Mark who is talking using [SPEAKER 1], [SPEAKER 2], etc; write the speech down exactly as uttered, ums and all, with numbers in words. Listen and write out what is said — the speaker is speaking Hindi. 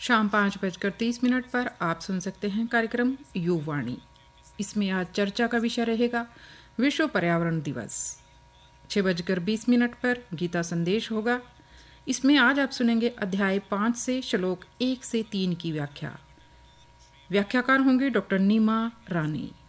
[SPEAKER 1] शाम पाँच बजकर तीस मिनट पर आप सुन सकते हैं कार्यक्रम युवाणी। इसमें आज चर्चा का विषय रहेगा विश्व पर्यावरण दिवस। छः बजकर बीस मिनट पर गीता संदेश होगा। इसमें आज आप सुनेंगे अध्याय पाँच से श्लोक एक से तीन की व्याख्या। व्याख्याकार होंगे डॉक्टर नीमा रानी।